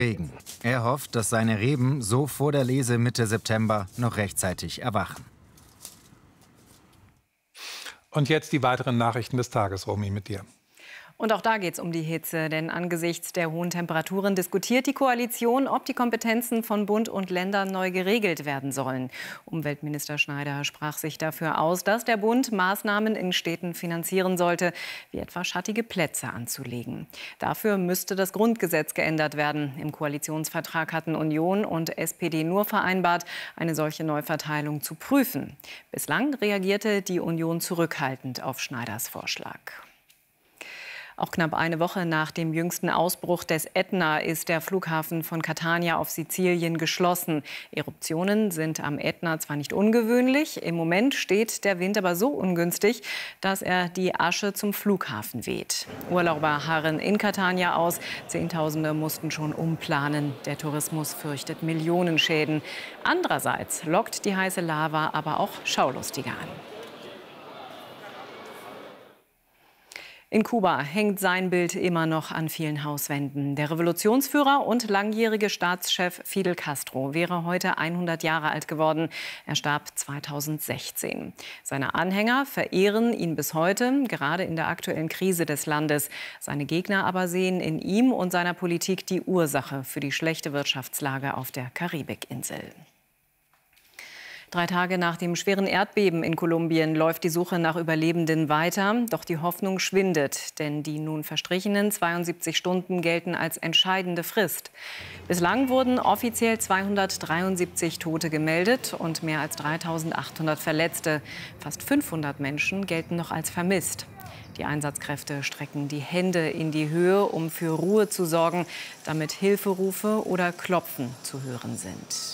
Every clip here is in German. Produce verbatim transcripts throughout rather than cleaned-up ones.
Regen. Er hofft, dass seine Reben so vor der Lese Mitte September noch rechtzeitig erwachen. Und jetzt die weiteren Nachrichten des Tages, Romy, mit dir. Und auch da geht es um die Hitze, denn angesichts der hohen Temperaturen diskutiert die Koalition, ob die Kompetenzen von Bund und Ländern neu geregelt werden sollen. Umweltminister Schneider sprach sich dafür aus, dass der Bund Maßnahmen in Städten finanzieren sollte, wie etwa schattige Plätze anzulegen. Dafür müsste das Grundgesetz geändert werden. Im Koalitionsvertrag hatten Union und S P D nur vereinbart, eine solche Neuverteilung zu prüfen. Bislang reagierte die Union zurückhaltend auf Schneiders Vorschlag. Auch knapp eine Woche nach dem jüngsten Ausbruch des Ätna ist der Flughafen von Catania auf Sizilien geschlossen. Eruptionen sind am Ätna zwar nicht ungewöhnlich, im Moment steht der Wind aber so ungünstig, dass er die Asche zum Flughafen weht. Urlauber harren in Catania aus, Zehntausende mussten schon umplanen. Der Tourismus fürchtet Millionenschäden. Andererseits lockt die heiße Lava aber auch Schaulustige an. In Kuba hängt sein Bild immer noch an vielen Hauswänden. Der Revolutionsführer und langjährige Staatschef Fidel Castro wäre heute hundert Jahre alt geworden. Er starb zweitausendsechzehn. Seine Anhänger verehren ihn bis heute, gerade in der aktuellen Krise des Landes. Seine Gegner aber sehen in ihm und seiner Politik die Ursache für die schlechte Wirtschaftslage auf der Karibikinsel. Drei Tage nach dem schweren Erdbeben in Kolumbien läuft die Suche nach Überlebenden weiter. Doch die Hoffnung schwindet, denn die nun verstrichenen zweiundsiebzig Stunden gelten als entscheidende Frist. Bislang wurden offiziell zweihundertdreiundsiebzig Tote gemeldet und mehr als dreitausendachthundert Verletzte. Fast fünfhundert Menschen gelten noch als vermisst. Die Einsatzkräfte strecken die Hände in die Höhe, um für Ruhe zu sorgen, damit Hilferufe oder Klopfen zu hören sind.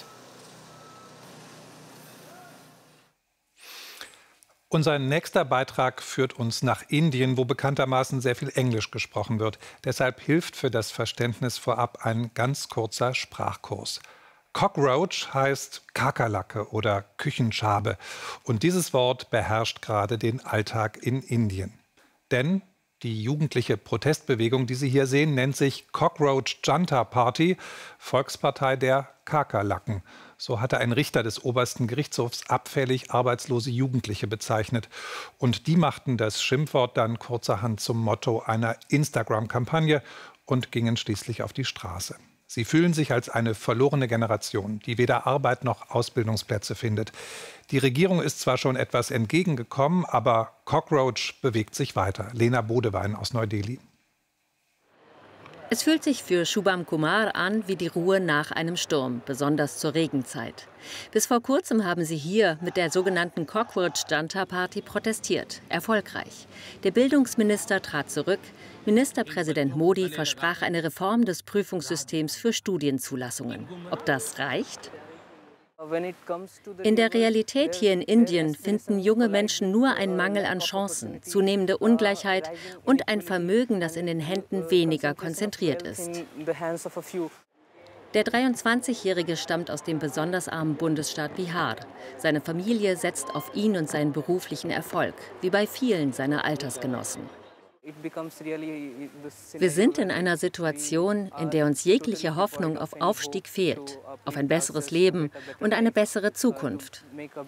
Unser nächster Beitrag führt uns nach Indien, wo bekanntermaßen sehr viel Englisch gesprochen wird. Deshalb hilft für das Verständnis vorab ein ganz kurzer Sprachkurs. Cockroach heißt Kakerlake oder Küchenschabe. Und dieses Wort beherrscht gerade den Alltag in Indien. Denn die jugendliche Protestbewegung, die Sie hier sehen, nennt sich Cockroach Janta Party, Volkspartei der Kakerlaken. So hatte ein Richter des obersten Gerichtshofs abfällig arbeitslose Jugendliche bezeichnet. Und die machten das Schimpfwort dann kurzerhand zum Motto einer Instagram-Kampagne und gingen schließlich auf die Straße. Sie fühlen sich als eine verlorene Generation, die weder Arbeit noch Ausbildungsplätze findet. Die Regierung ist zwar schon etwas entgegengekommen, aber Cockroach bewegt sich weiter. Lena Bodewein aus Neu-Delhi. Es fühlt sich für Shubham Kumar an wie die Ruhe nach einem Sturm, besonders zur Regenzeit. Bis vor kurzem haben sie hier mit der sogenannten Cockroach Janta Party protestiert. Erfolgreich. Der Bildungsminister trat zurück. Ministerpräsident Modi versprach eine Reform des Prüfungssystems für Studienzulassungen. Ob das reicht? In der Realität hier in Indien finden junge Menschen nur einen Mangel an Chancen, zunehmende Ungleichheit und ein Vermögen, das in den Händen weniger konzentriert ist. Der dreiundzwanzigjährige stammt aus dem besonders armen Bundesstaat Bihar. Seine Familie setzt auf ihn und seinen beruflichen Erfolg, wie bei vielen seiner Altersgenossen. Wir sind in einer Situation, in der uns jegliche Hoffnung auf Aufstieg fehlt, auf ein besseres Leben und eine bessere Zukunft.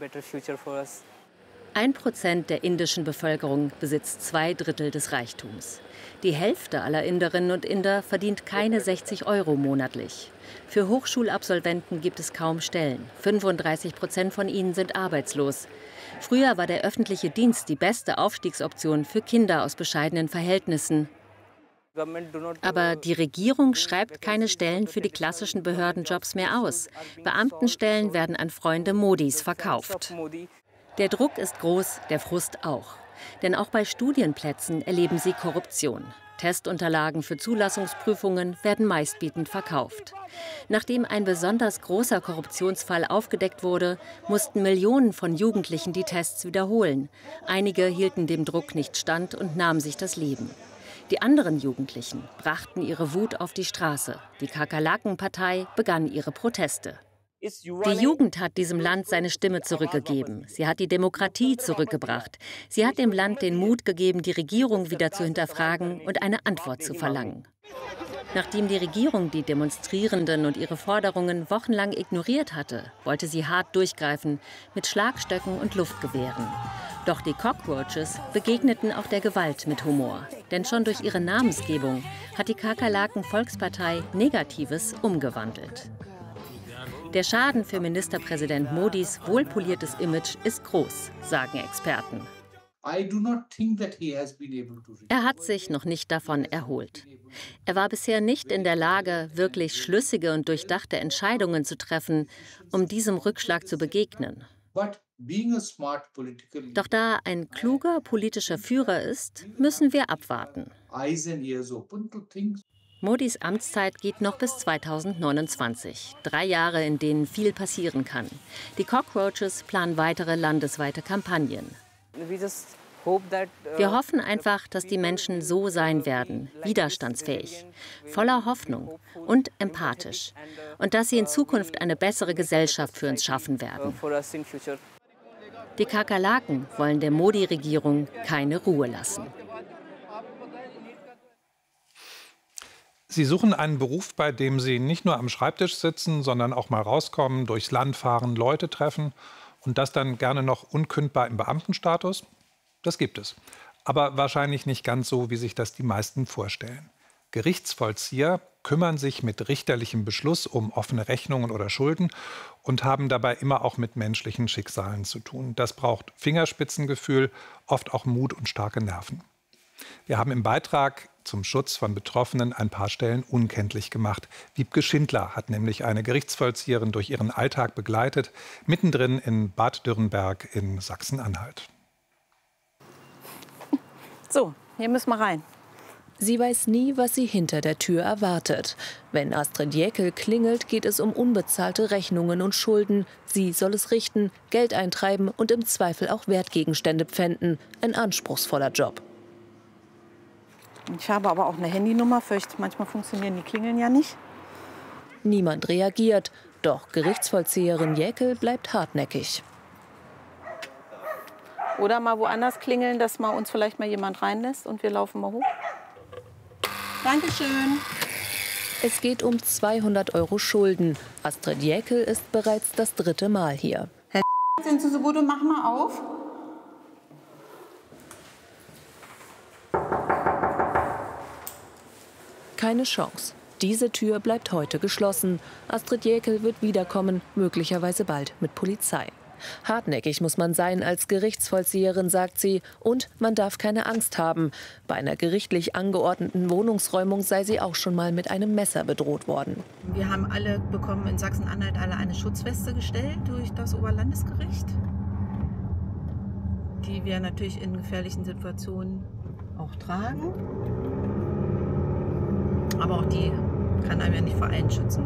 Ein Prozent der indischen Bevölkerung besitzt zwei Drittel des Reichtums. Die Hälfte aller Inderinnen und Inder verdient keine sechzig Euro monatlich. Für Hochschulabsolventen gibt es kaum Stellen. fünfunddreißig Prozent von ihnen sind arbeitslos. Früher war der öffentliche Dienst die beste Aufstiegsoption für Kinder aus bescheidenen Verhältnissen. Aber die Regierung schreibt keine Stellen für die klassischen Behördenjobs mehr aus. Beamtenstellen werden an Freunde Modis verkauft. Der Druck ist groß, der Frust auch. Denn auch bei Studienplätzen erleben sie Korruption. Testunterlagen für Zulassungsprüfungen werden meistbietend verkauft. Nachdem ein besonders großer Korruptionsfall aufgedeckt wurde, mussten Millionen von Jugendlichen die Tests wiederholen. Einige hielten dem Druck nicht stand und nahmen sich das Leben. Die anderen Jugendlichen brachten ihre Wut auf die Straße. Die Kakerlaken-Partei begann ihre Proteste. Die Jugend hat diesem Land seine Stimme zurückgegeben. Sie hat die Demokratie zurückgebracht. Sie hat dem Land den Mut gegeben, die Regierung wieder zu hinterfragen und eine Antwort zu verlangen. Nachdem die Regierung die Demonstrierenden und ihre Forderungen wochenlang ignoriert hatte, wollte sie hart durchgreifen mit Schlagstöcken und Luftgewehren. Doch die Cockroaches begegneten auch der Gewalt mit Humor. Denn schon durch ihre Namensgebung hat die Kakerlaken-Volkspartei Negatives umgewandelt. Der Schaden für Ministerpräsident Modis wohlpoliertes Image ist groß, sagen Experten. Er hat sich noch nicht davon erholt. Er war bisher nicht in der Lage, wirklich schlüssige und durchdachte Entscheidungen zu treffen, um diesem Rückschlag zu begegnen. Doch da er ein kluger politischer Führer ist, müssen wir abwarten. Modis Amtszeit geht noch bis zweitausendneunundzwanzig. Drei Jahre, in denen viel passieren kann. Die Cockroaches planen weitere landesweite Kampagnen. Wir hoffen einfach, dass die Menschen so sein werden, widerstandsfähig, voller Hoffnung und empathisch. Und dass sie in Zukunft eine bessere Gesellschaft für uns schaffen werden. Die Kakerlaken wollen der Modi-Regierung keine Ruhe lassen. Sie suchen einen Beruf, bei dem Sie nicht nur am Schreibtisch sitzen, sondern auch mal rauskommen, durchs Land fahren, Leute treffen und das dann gerne noch unkündbar im Beamtenstatus? Das gibt es. Aber wahrscheinlich nicht ganz so, wie sich das die meisten vorstellen. Gerichtsvollzieher kümmern sich mit richterlichem Beschluss um offene Rechnungen oder Schulden und haben dabei immer auch mit menschlichen Schicksalen zu tun. Das braucht Fingerspitzengefühl, oft auch Mut und starke Nerven. Wir haben im Beitrag zum Schutz von Betroffenen ein paar Stellen unkenntlich gemacht. Wiebke Schindler hat nämlich eine Gerichtsvollzieherin durch ihren Alltag begleitet, mittendrin in Bad Dürrenberg in Sachsen-Anhalt. So, hier müssen wir rein. Sie weiß nie, was sie hinter der Tür erwartet. Wenn Astrid Jäckel klingelt, geht es um unbezahlte Rechnungen und Schulden. Sie soll es richten, Geld eintreiben und im Zweifel auch Wertgegenstände pfänden. Ein anspruchsvoller Job. Ich habe aber auch eine Handynummer. Fürcht, manchmal funktionieren die Klingeln ja nicht. Niemand reagiert. Doch Gerichtsvollzieherin Jäckel bleibt hartnäckig. Oder mal woanders klingeln, dass mal uns vielleicht mal jemand reinlässt und wir laufen mal hoch. Dankeschön. Es geht um zweihundert Euro Schulden. Astrid Jäckel ist bereits das dritte Mal hier. Herr sind Sie so gut und machen mal auf? Keine Chance. Diese Tür bleibt heute geschlossen. Astrid Jäckel wird wiederkommen, möglicherweise bald mit Polizei. Hartnäckig muss man sein als Gerichtsvollzieherin, sagt sie. Und man darf keine Angst haben. Bei einer gerichtlich angeordneten Wohnungsräumung sei sie auch schon mal mit einem Messer bedroht worden. Wir haben alle bekommen in Sachsen-Anhalt alle eine Schutzweste gestellt durch das Oberlandesgericht, die wir natürlich in gefährlichen Situationen auch tragen. Aber auch die kann einem ja nicht vor allen schützen.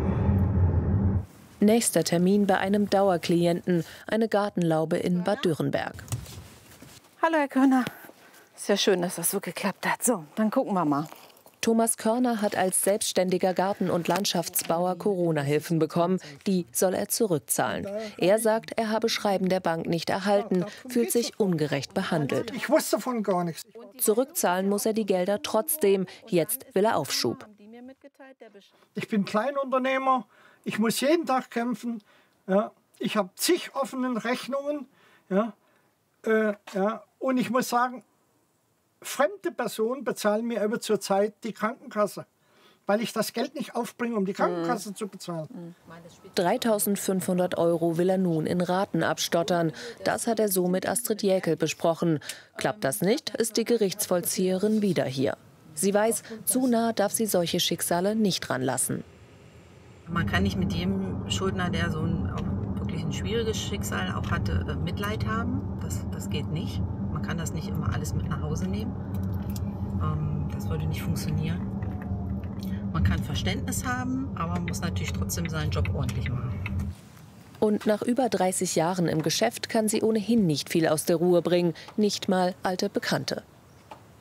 Nächster Termin bei einem Dauerklienten, eine Gartenlaube in Bad Dürrenberg. Hallo Herr Körner. Ist ja schön, dass das so geklappt hat. So, dann gucken wir mal. Thomas Körner hat als selbstständiger Garten- und Landschaftsbauer Corona-Hilfen bekommen. Die soll er zurückzahlen. Er sagt, er habe Schreiben der Bank nicht erhalten, fühlt sich ungerecht behandelt. Ich wusste von gar nichts. Zurückzahlen muss er die Gelder trotzdem. Jetzt will er Aufschub. Ich bin Kleinunternehmer. Ich muss jeden Tag kämpfen. Ja. Ich habe zig offene Rechnungen. Ja. Äh, ja. Und ich muss sagen, fremde Personen bezahlen mir aber zurzeit die Krankenkasse, weil ich das Geld nicht aufbringe, um die Krankenkasse mhm. zu bezahlen. dreitausendfünfhundert Euro will er nun in Raten abstottern. Das hat er so mit Astrid Jäckel besprochen. Klappt das nicht, ist die Gerichtsvollzieherin wieder hier. Sie weiß, zu nah darf sie solche Schicksale nicht ranlassen. Man kann nicht mit jedem Schuldner, der so ein auch wirklich ein schwieriges Schicksal auch hatte, Mitleid haben. Das, das geht nicht. Man kann das nicht immer alles mit nach Hause nehmen. Ähm, das würde nicht funktionieren. Man kann Verständnis haben, aber man muss natürlich trotzdem seinen Job ordentlich machen. Und nach über dreißig Jahren im Geschäft kann sie ohnehin nicht viel aus der Ruhe bringen. Nicht mal alte Bekannte.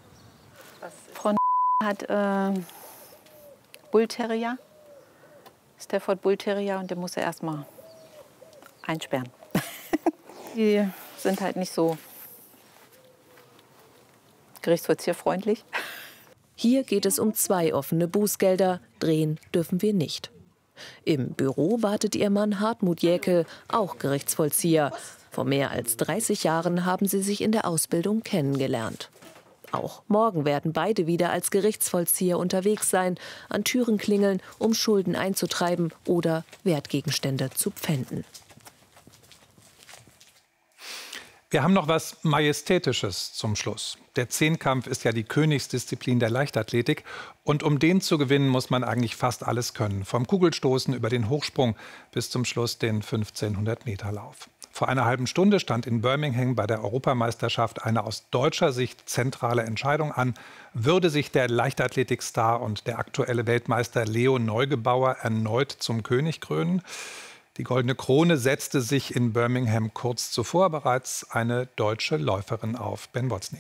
Frau hat äh, Bullterrier. Stafford Bull Terrier, und den muss er erstmal einsperren. Die sind halt nicht so gerichtsvollzieherfreundlich. Hier geht es um zwei offene Bußgelder. Drehen dürfen wir nicht. Im Büro wartet ihr Mann Hartmut Jäkel, auch Gerichtsvollzieher. Vor mehr als dreißig Jahren haben sie sich in der Ausbildung kennengelernt. Auch morgen werden beide wieder als Gerichtsvollzieher unterwegs sein, an Türen klingeln, um Schulden einzutreiben oder Wertgegenstände zu pfänden. Wir haben noch was Majestätisches zum Schluss. Der Zehnkampf ist ja die Königsdisziplin der Leichtathletik. Und um den zu gewinnen, muss man eigentlich fast alles können. Vom Kugelstoßen über den Hochsprung bis zum Schluss den fünfzehnhundert-Meter-Lauf. Vor einer halben Stunde stand in Birmingham bei der Europameisterschaft eine aus deutscher Sicht zentrale Entscheidung an. Würde sich der Leichtathletikstar und der aktuelle Weltmeister Leo Neugebauer erneut zum König krönen? Die Goldene Krone setzte sich in Birmingham kurz zuvor bereits eine deutsche Läuferin auf. Ben Wozni.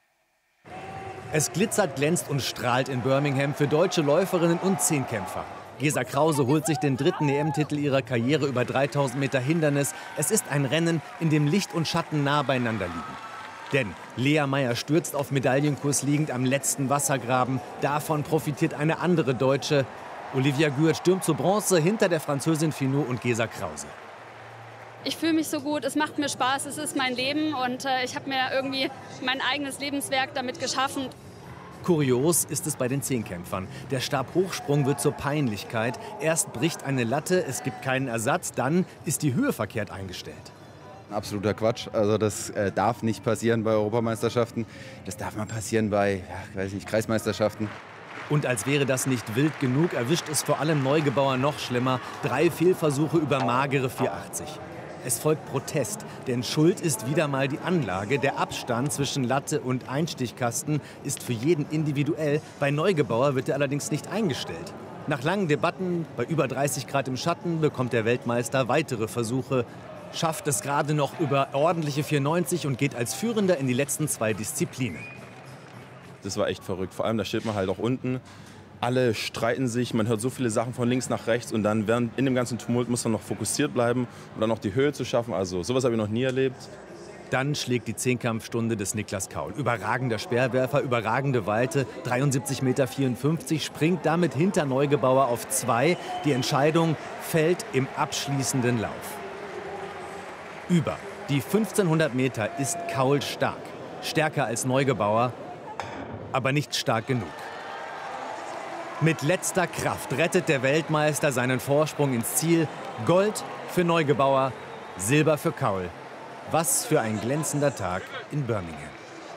Es glitzert, glänzt und strahlt in Birmingham für deutsche Läuferinnen und Zehnkämpfer. Gesa Krause holt sich den dritten E M-Titel ihrer Karriere über dreitausend Meter Hindernis. Es ist ein Rennen, in dem Licht und Schatten nah beieinander liegen. Denn Lea Meyer stürzt auf Medaillenkurs liegend am letzten Wassergraben. Davon profitiert eine andere Deutsche. Olivia Gürt stürmt zur Bronze hinter der Französin Finot und Gesa Krause. Ich fühle mich so gut, es macht mir Spaß, es ist mein Leben und äh, ich habe mir irgendwie mein eigenes Lebenswerk damit geschaffen. Kurios ist es bei den Zehnkämpfern. Der Stabhochsprung wird zur Peinlichkeit. Erst bricht eine Latte, es gibt keinen Ersatz, dann ist die Höhe verkehrt eingestellt. Absoluter Quatsch. Also das äh, darf nicht passieren bei Europameisterschaften. Das darf mal passieren bei, ja, weiß nicht, Kreismeisterschaften. Und als wäre das nicht wild genug, erwischt es vor allem Neugebauer noch schlimmer. Drei Fehlversuche über magere vier achtzig. Es folgt Protest, denn schuld ist wieder mal die Anlage. Der Abstand zwischen Latte und Einstichkasten ist für jeden individuell. Bei Neugebauer wird er allerdings nicht eingestellt. Nach langen Debatten, bei über dreißig Grad im Schatten, bekommt der Weltmeister weitere Versuche, schafft es gerade noch über ordentliche vier neunzig und geht als Führender in die letzten zwei Disziplinen. Das war echt verrückt. Vor allem, da steht man halt auch unten. Alle streiten sich, man hört so viele Sachen von links nach rechts. Und dann während in dem ganzen Tumult muss man noch fokussiert bleiben, um dann noch die Höhe zu schaffen. Also sowas habe ich noch nie erlebt. Dann schlägt die Zehnkampfstunde des Niklas Kaul. Überragender Speerwerfer, überragende Weite, dreiundsiebzig Komma vierundfünfzig Meter, springt damit hinter Neugebauer auf zwei. Die Entscheidung fällt im abschließenden Lauf. Über die fünfzehnhundert Meter ist Kaul stark. Stärker als Neugebauer, aber nicht stark genug. Mit letzter Kraft rettet der Weltmeister seinen Vorsprung ins Ziel. Gold für Neugebauer, Silber für Kaul. Was für ein glänzender Tag in Birmingham.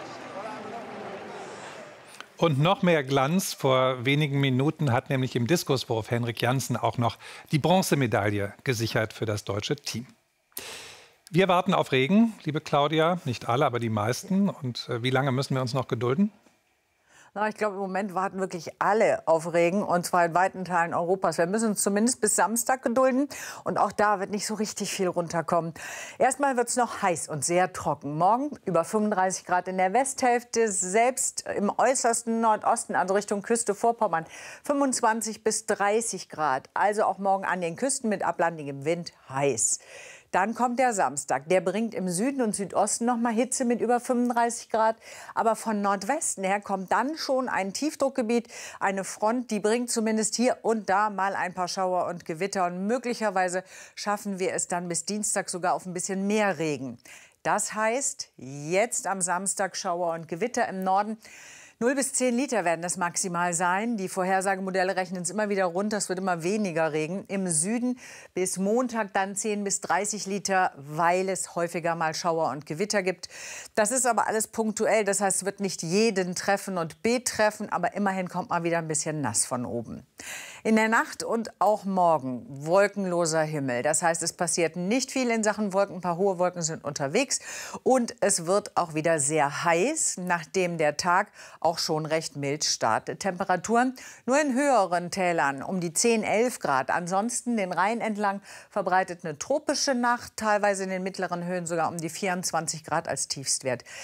Und noch mehr Glanz. Vor wenigen Minuten hat nämlich im Diskuswurf Henrik Janssen auch noch die Bronzemedaille gesichert für das deutsche Team. Wir warten auf Regen, liebe Claudia. Nicht alle, aber die meisten. Und äh, wie lange müssen wir uns noch gedulden? Na, ich glaube, im Moment warten wirklich alle auf Regen, und zwar in weiten Teilen Europas. Wir müssen uns zumindest bis Samstag gedulden, und auch da wird nicht so richtig viel runterkommen. Erstmal wird es noch heiß und sehr trocken. Morgen über fünfunddreißig Grad in der Westhälfte, selbst im äußersten Nordosten, also Richtung Küste Vorpommern, fünfundzwanzig bis dreißig Grad. Also auch morgen an den Küsten mit ablandigem Wind heiß. Dann kommt der Samstag. Der bringt im Süden und Südosten noch mal Hitze mit über fünfunddreißig Grad. Aber von Nordwesten her kommt dann schon ein Tiefdruckgebiet, eine Front, die bringt zumindest hier und da mal ein paar Schauer und Gewitter. Und möglicherweise schaffen wir es dann bis Dienstag sogar auf ein bisschen mehr Regen. Das heißt, jetzt am Samstag Schauer und Gewitter im Norden. null bis zehn Liter werden das maximal sein. Die Vorhersagemodelle rechnen es immer wieder runter. Es wird immer weniger Regen. Im Süden bis Montag dann zehn bis dreißig Liter, weil es häufiger mal Schauer und Gewitter gibt. Das ist aber alles punktuell. Das heißt, es wird nicht jeden treffen und betreffen. Aber immerhin kommt mal wieder ein bisschen nass von oben. In der Nacht und auch morgen wolkenloser Himmel. Das heißt, es passiert nicht viel in Sachen Wolken. Ein paar hohe Wolken sind unterwegs. Und es wird auch wieder sehr heiß, nachdem der Tag auch schon recht mild startet. Temperaturen nur in höheren Tälern um die zehn, elf Grad. Ansonsten den Rhein entlang verbreitet eine tropische Nacht. Teilweise in den mittleren Höhen sogar um die vierundzwanzig Grad als Tiefstwert.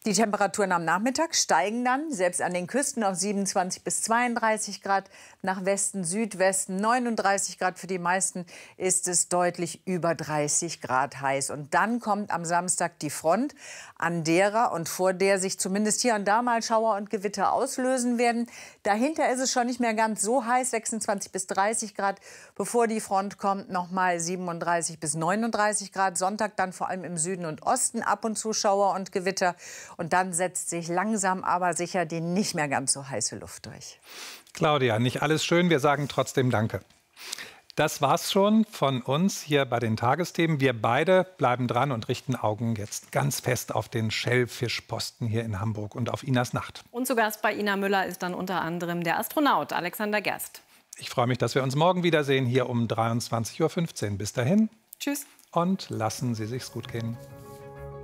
Die Temperaturen am Nachmittag steigen dann, selbst an den Küsten auf siebenundzwanzig bis zweiunddreißig Grad. Nach Westen, Südwesten neununddreißig Grad. Für die meisten ist es deutlich über dreißig Grad heiß. Und dann kommt am Samstag die Front, an derer und vor der sich zumindest hier und da mal Schauer und Gewitter auslösen werden. Dahinter ist es schon nicht mehr ganz so heiß, sechsundzwanzig bis dreißig Grad. Bevor die Front kommt, noch mal siebenunddreißig bis neununddreißig Grad. Sonntag dann vor allem im Süden und Osten ab und zu Schauer und Gewitter. Und dann setzt sich langsam aber sicher die nicht mehr ganz so heiße Luft durch. Claudia, nicht alles schön. Wir sagen trotzdem Danke. Das war's schon von uns hier bei den Tagesthemen. Wir beide bleiben dran und richten Augen jetzt ganz fest auf den Schellfischposten hier in Hamburg und auf Inas Nacht. Und zu Gast bei Ina Müller ist dann unter anderem der Astronaut Alexander Gerst. Ich freue mich, dass wir uns morgen wiedersehen, hier um dreiundzwanzig Uhr fünfzehn. Bis dahin. Tschüss. Und lassen Sie sich's gut gehen.